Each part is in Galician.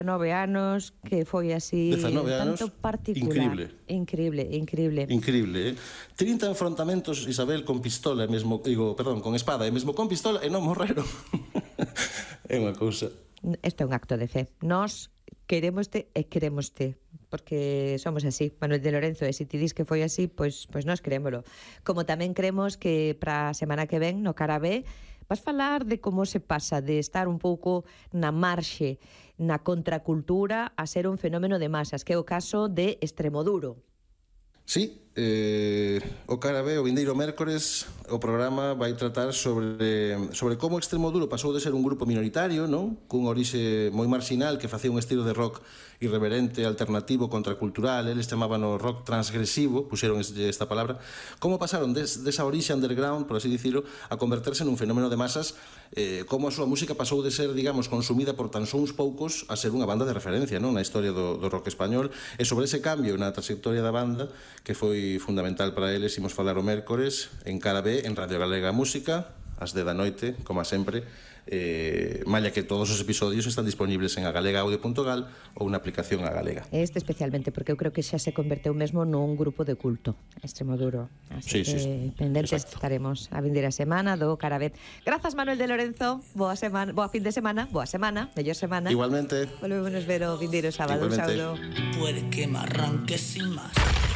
19 anos, que foi así 19 anos, tanto particular. Increíble. 30 enfrontamentos, Isabel, con pistola, con espada, e mesmo con pistola, e non morreron. É unha cousa. Isto é un acto de fe. Nós querémoste e querémoste, porque somos así, Manuel de Lorenzo, e se ti dis que foi así, pois nós querémolo. Como tamén creemos que para a semana que ven, no Cara B, vas falar de como se pasa de estar un pouco na marxe, na contracultura, a ser un fenómeno de masas, que é o caso de Extremoduro. Sí, o Cara B, o vindeiro mércores, o programa vai tratar sobre como Extremoduro pasou de ser un grupo minoritario, non? Cun orixe moi marxinal que facía un estilo de rock irreverente, alternativo, contracultural, eles chamaban o rock transgresivo, puxeron esta palabra, como pasaron desa orixe underground, por así dicilo, a converterse nun fenómeno de masas, como a súa música pasou de ser, digamos, consumida por tan só uns poucos a ser unha banda de referencia, non? Na historia do rock español, e sobre ese cambio na trayectoria da banda, que foi fundamental para eles, imos falar o mércores en Cara B, en Radio Galega Música, ás 10 da noite, como sempre, malla que todos os episodios están disponibles en agalegaaudio.gal ou na aplicación A Galega. Este especialmente, porque eu creo que xa se converteu mesmo nun grupo de culto, Extremoduro. Así que pendentes estaremos a vindeira semana do Cara B. Grazas, Manuel de Lorenzo, boa fin de semana, mellor semana. Igualmente. Volvemos ver o vindeiro sábado. Igualmente. Puede que me arranque sin más.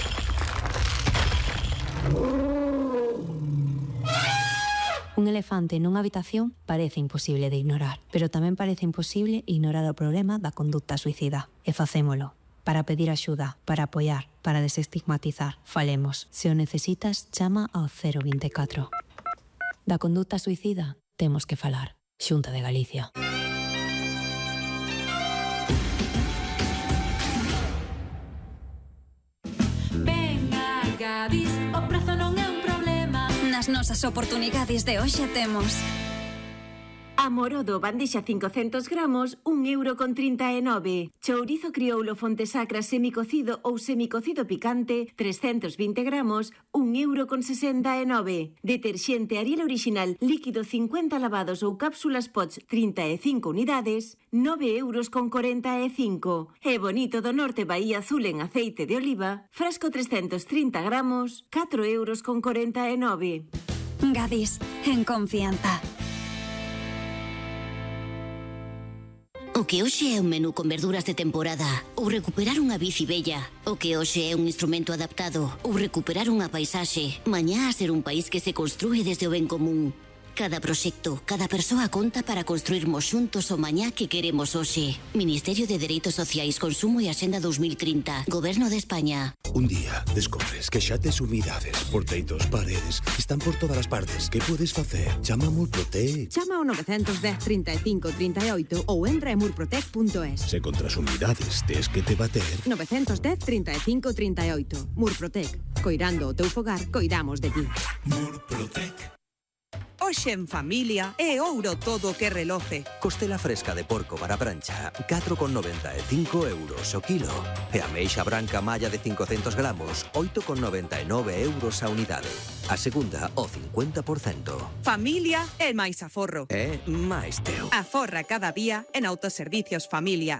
Un elefante nunha habitación parece imposible de ignorar, pero tamén parece imposible ignorar o problema da conducta suicida. E facémolo. Para pedir axuda, para apoiar, para desestigmatizar. Falemos. Se o necesitas, chama ao 024. Da conducta suicida temos que falar. Xunta de Galicia. Venga, Gadis, o prezo non é un problema. Nas nosas oportunidades de hoxe temos Amorodo, bandexa 500 gramos, 1,39 €. Chourizo crioulo Fontesacra semicocido ou semicocido picante, 320 gramos, 1,69 €. Deterxente Ariel original, líquido 50 lavados ou cápsulas Pots, 35 unidades, 9,45 €. E Bonito do Norte Bahía Azul en aceite de oliva, frasco 330 gramos, 4,49 €. Gadis, en confianza. O que hoxe é un menú con verduras de temporada ou recuperar unha bici bella. O que hoxe é un instrumento adaptado ou recuperar unha paisaxe. Mañá a ser un país que se construe desde o ben común. Cada proxecto, cada persoa conta para construirmos xuntos o mañá que queremos hoxe. Ministerio de Dereitos Sociais, Consumo e Axenda 2030. Goberno de España. Un día descobres que xa tes umidades, porteitos, paredes, están por todas as partes. Que podes facer? Chama a Murprotec. Chama ao 910 35 38 ou entra en murprotec.es. Se contra as umidades tes que te bater. 910 35 38. Murprotec. Coirando o teu fogar, coidamos de ti. Murprotec. Hoxe en familia é ouro todo o que reloce. Costela fresca de porco para prancha, 4,95 € o kilo. E ameixa branca malla de 500 gramos, 8,99 € a unidade. A segunda, o 50%. Familia é máis aforro. É máis teu. Aforra cada día en Autoservicios Familia.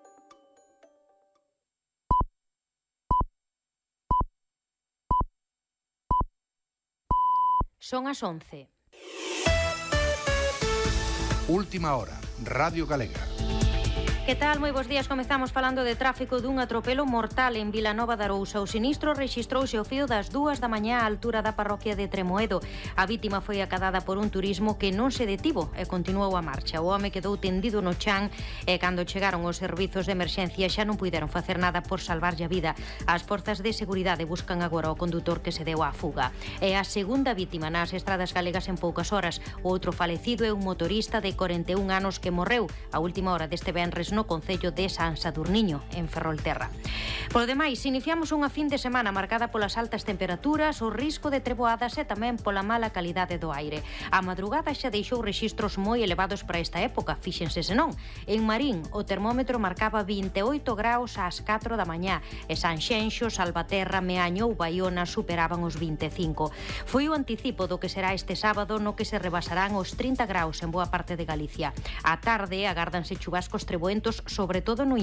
Son as 11. Última hora, Radio Galega. Que tal? Moi bons días. Comezamos falando de tráfico dun atropelo mortal en Vilanova de Arousa. O sinistro rexistrouse ao fío das 2 da mañá á altura da parroquia de Tremoedo. A vítima foi acadada por un turismo que non se detivo e continuou a marcha. O home quedou tendido no chan e cando chegaron os servizos de emerxencia xa non puideron facer nada por salvarlle a vida. As forzas de seguridade buscan agora o condutor que se deu á fuga. É a segunda vítima nas estradas galegas en poucas horas. O outro falecido é un motorista de 41 anos que morreu a última hora deste venres no concello de San Sadurniño, en Ferrolterra. Por demais, iniciamos unha fin de semana marcada polas altas temperaturas, o risco de treboadas e tamén pola mala calidade do aire. A madrugada xa deixou rexistros moi elevados para esta época, fíxense se non. En Marín, o termómetro marcaba 28 graus ás 4 da mañá e Sanxenxo, Salvaterra, Meaño ou Baiona superaban os 25. Foi o anticipo do que será este sábado no que se rebasarán os 30 graus en boa parte de Galicia. A tarde agárdanse chubascos treboentos sobre todo no